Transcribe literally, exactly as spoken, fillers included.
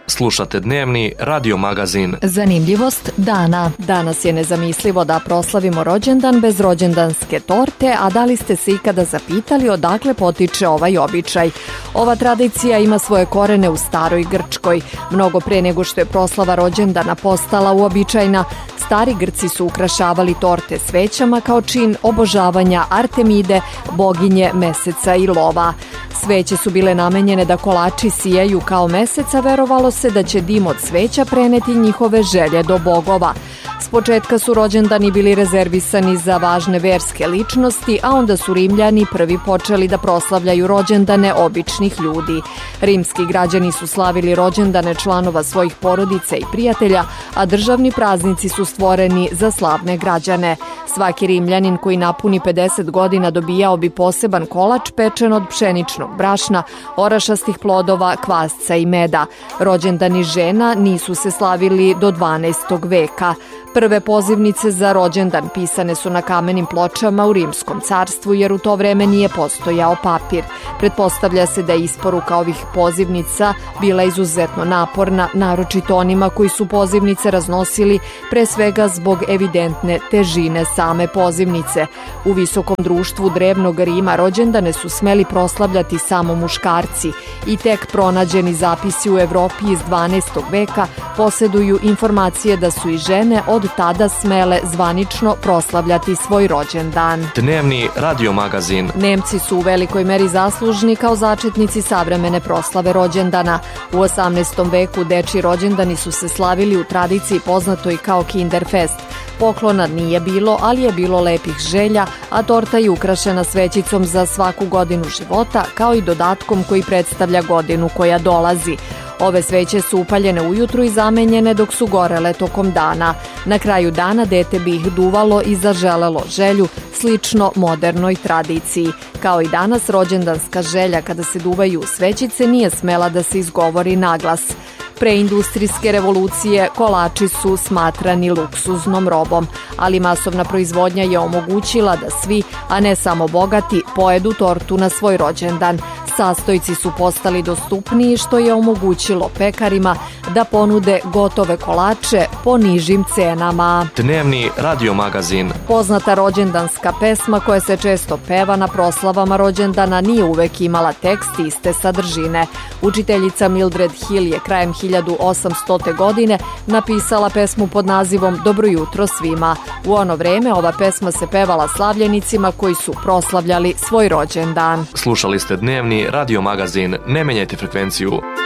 Slušate dnevni radio magazin. Zanimljivost dana. Danas je nezamislivo da proslavimo rođendan bez rođendanske torte, a da li ste se ikada zapitali odakle potiče ovaj običaj? Ova tradicija ima svoje korene u staroj Grčkoj. Mnogo pre nego što je proslava rođendana postala uobičajena, stari Grci su ukrašavali torte svećama kao čin obožavanja Artemide, boginje meseca i lova. Sveće su bile namenjene da kolači sijaju kao meseca, verovalo se da će dim od sveća preneti njihove želje do bogova. S početka su rođendani bili rezervisani za važne verske ličnosti, a onda su Rimljani prvi počeli da proslavljaju rođendane običnih ljudi. Rimski građani su slavili rođendane članova svojih porodica i prijatelja, a državni praznici su stvoreni za slavne građane. Svaki Rimljanin koji napuni pedeset godina dobijao bi poseban kolač pečen od pšeničnog brašna, orašastih plodova, kvasca i meda. Rođendani žena nisu se slavili do dvanaestog veka. Prve pozivnice za rođendan pisane su na kamenim pločama u Rimskom carstvu, jer u to vreme nije postojao papir. Pretpostavlja se da je isporuka ovih pozivnica bila izuzetno naporna, naročito onima koji su pozivnice raznosili, pre svega zbog evidentne težine same pozivnice. U visokom društvu drevnog Rima rođendane su smeli proslavljati samo muškarci i tek pronađeni zapisi u Evropi iz dvanaestog veka poseduju informacije da su i žene od tada smele zvanično proslavljati svoj rođendan. Dnevni radio magazin. Nemci su u velikoj meri zaslužni kao začetnici savremene proslave rođendana. U osamnaestom veku dečji rođendani su se slavili u tradiciji poznatoj kao Kinderfest. Poklona nije bilo, ali je bilo lepih želja, a torta je ukrašena svećicom za svaku godinu života, kao i dodatkom koji predstavlja godinu koja dolazi. Ove sveće su upaljene ujutru i zamenjene dok su gorele tokom dana. Na kraju dana dete bi ih duvalo i zaželelo želju, slično modernoj tradiciji. Kao i danas, rođendanska želja kada se duvaju svećice nije smela da se izgovori naglas. Pre industrijske revolucije kolači su smatrani luksuznom robom, ali masovna proizvodnja je omogućila da svi, a ne samo bogati, pojedu tortu na svoj rođendan. Sastojci su postali dostupniji, što je omogućilo pekarima da ponude gotove kolače po nižim cenama. Dnevni radio magazin. Poznata rođendanska pesma koja se često peva na proslavama rođendana nije uvek imala tekst iste sadržine. Učiteljica Mildred Hill je krajem hiljadu osamstote. godine napisala pesmu pod nazivom Dobro jutro svima. U ono vreme ova pesma se pevala slavljenicima koji su proslavljali svoj rođendan. Slušali ste dnevni radio magazin. Ne menjajte frekvenciju.